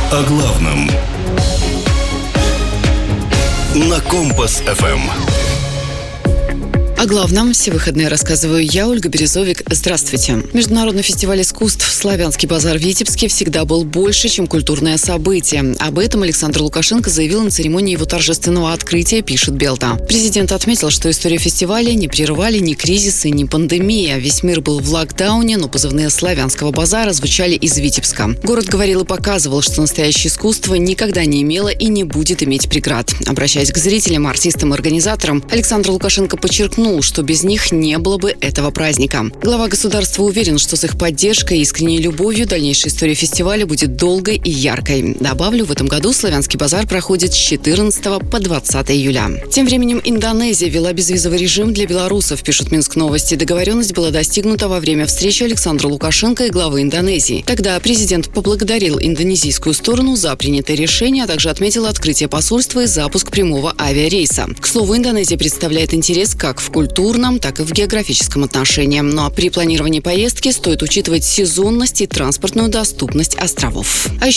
О главном на Компас-ФМ. О главном все выходные рассказываю я, Ольга Березовик. Здравствуйте. Международный фестиваль искусств «Славянский базар» в Витебске всегда был больше, чем культурное событие. Об этом Александр Лукашенко заявил на церемонии его торжественного открытия, пишет Белта. Президент отметил, что историю фестиваля не прерывали ни кризисы, ни пандемия. Весь мир был в локдауне, но позывные «Славянского базара» звучали из Витебска. Город говорил и показывал, что настоящее искусство никогда не имело и не будет иметь преград. Обращаясь к зрителям, артистам и организаторам, Александр Лукашенко подчеркнул, что без них не было бы этого праздника. Глава государства уверен, что с их поддержкой и искренней любовью дальнейшая история фестиваля будет долгой и яркой. Добавлю, в этом году «Славянский базар» проходит с 14 по 20 июля. Тем временем Индонезия ввела безвизовый режим для белорусов, пишут Минск Новости. Договоренность была достигнута во время встречи Александра Лукашенко и главы Индонезии. Тогда президент поблагодарил индонезийскую сторону за принятое решение, а также отметил открытие посольства и запуск прямого авиарейса. К слову, Индонезия представляет интерес как в культурном, так и в географическом отношении. Но при планировании поездки стоит учитывать сезонность и транспортную доступность островов.